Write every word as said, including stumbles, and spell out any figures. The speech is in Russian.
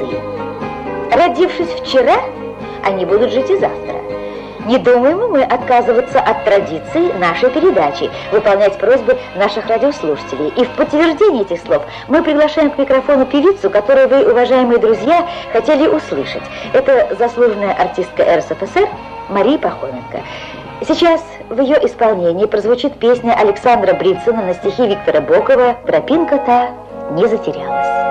детей. Родившись вчера, они будут жить и завтра. Не думаем мы отказываться от традиций нашей передачи, выполнять просьбы наших радиослушателей. И в подтверждение этих слов мы приглашаем к микрофону певицу, которую вы, уважаемые друзья, хотели услышать. Это заслуженная артистка эр эс эф эс эр Мария Пахоменко. Сейчас в ее исполнении прозвучит песня Александра Брицына на стихи Виктора Бокова «Тропинка-то не затерялась».